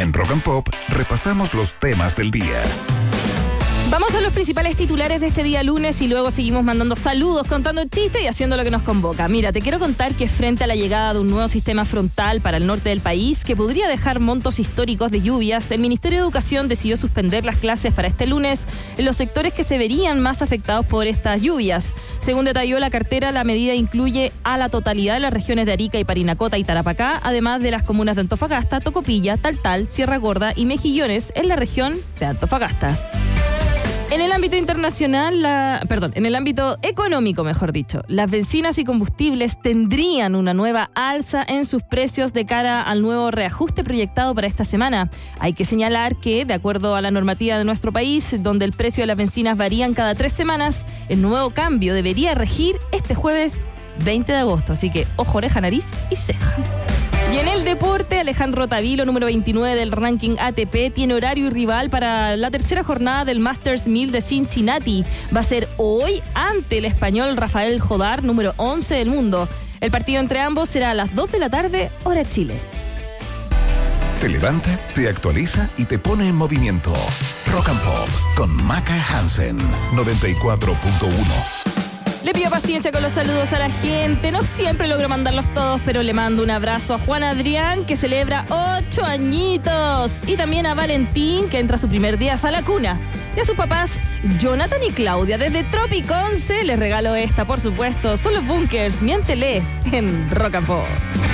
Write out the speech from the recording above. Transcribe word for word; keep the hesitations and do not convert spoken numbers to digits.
En Rock and Pop repasamos los temas del día. Vamos a los principales titulares de este día lunes y luego seguimos mandando saludos, contando chistes y haciendo lo que nos convoca. Mira, te quiero contar que frente a la llegada de un nuevo sistema frontal para el norte del país que podría dejar montos históricos de lluvias, el Ministerio de Educación decidió suspender las clases para este lunes en los sectores que se verían más afectados por estas lluvias. Según detalló la cartera, la medida incluye a la totalidad de las regiones de Arica y Parinacota y Tarapacá, además de las comunas de Antofagasta, Tocopilla, Taltal, Sierra Gorda y Mejillones en la región de Antofagasta. En el ámbito internacional, la, perdón, en el ámbito económico, mejor dicho, las bencinas y combustibles tendrían una nueva alza en sus precios de cara al nuevo reajuste proyectado para esta semana. Hay que señalar que, de acuerdo a la normativa de nuestro país, donde el precio de las bencinas varían cada tres semanas, el nuevo cambio debería regir este jueves veinte de agosto. Así que ojo, oreja, nariz y ceja. Y en el deporte, Alejandro Tavilo, número veintinueve del ranking A T P, tiene horario y rival para la tercera jornada del Masters mil de Cincinnati. Va a ser hoy ante el español Rafael Jodar, número once del mundo. El partido entre ambos será a las dos de la tarde, hora Chile. Te levanta, te actualiza y te pone en movimiento. Rock and Pop con Maca Hansen, noventa y cuatro punto uno. Le pido paciencia con los saludos a la gente. No siempre logro mandarlos todos, pero le mando un abrazo a Juan Adrián, que celebra ocho añitos. Y también a Valentín, que entra su primer día a la cuna. Y a sus papás, Jonathan y Claudia. Desde Tropiconce les regalo esta, por supuesto. Son los Bunkers. Miéntele en Rock and Pop.